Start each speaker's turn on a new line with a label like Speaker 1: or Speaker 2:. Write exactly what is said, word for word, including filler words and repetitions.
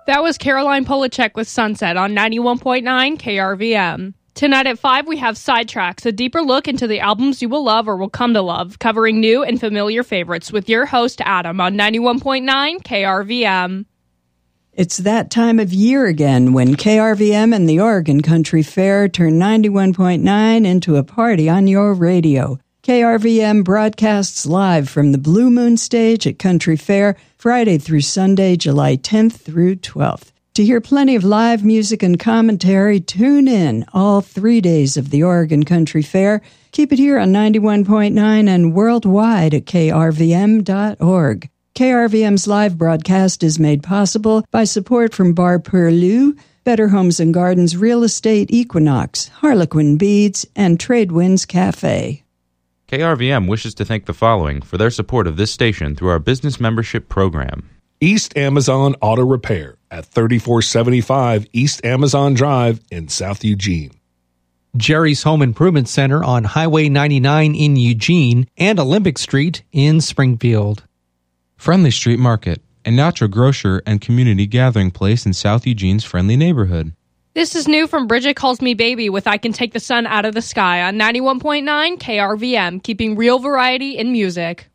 Speaker 1: That was Caroline Polachek with Sunset on ninety-one point nine K R V M. Tonight at five, we have Sidetracks, a deeper look into the albums you will love or will come to love, covering new and familiar favorites with your host, Adam, on ninety-one point nine K R V M.
Speaker 2: It's that time of year again when K R V M and the Oregon Country Fair turn ninety-one point nine into a party on your radio. K R V M broadcasts live from the Blue Moon Stage at Country Fair, Friday through Sunday, July tenth through twelfth. To hear plenty of live music and commentary, tune in all three days of the Oregon Country Fair. Keep it here on ninety-one point nine and worldwide at K R V M dot org. K R V M's live broadcast is made possible by support from Bar Perlu, Better Homes and Gardens Real Estate Equinox, Harlequin Beads, and Tradewinds Cafe.
Speaker 3: K R V M wishes to thank the following for their support of this station through our business membership program.
Speaker 4: East Amazon Auto Repair at thirty-four seventy-five East Amazon Drive in South Eugene.
Speaker 5: Jerry's Home Improvement Center on Highway ninety-nine in Eugene and Olympic Street in Springfield.
Speaker 6: Friendly Street Market, a natural grocer and community gathering place in South Eugene's friendly neighborhood.
Speaker 1: This is new from Bridget Calls Me Baby with I Can Take the Sun Out of the Sky on ninety-one point nine K R V M, keeping real variety in music.